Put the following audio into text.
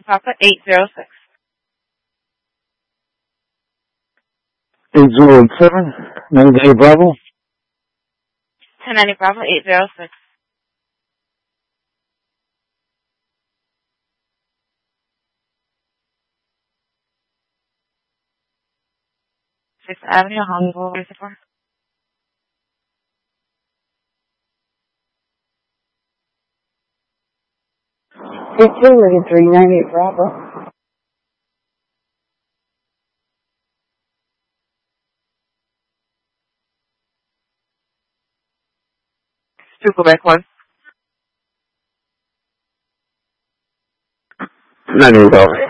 Papa 806. 8087, 98 Bravo. 1090 Bravo 806. 6th Avenue, Hollywood, 34. Facility 398 Bravo. To Quebec 1. 98 Bravo.